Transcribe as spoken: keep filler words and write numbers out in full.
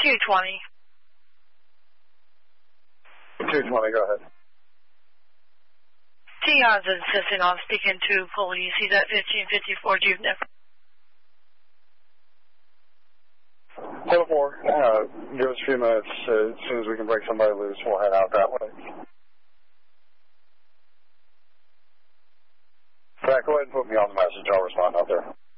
two twenty. two twenty, go ahead. Tion's insisting on speaking to police. He's at fifteen fifty-four Juvenile. ten four, uh, give us a few minutes. Uh, as soon as we can break somebody loose, we'll head out that way. Zach, go ahead and put me on the message. I'll respond out there.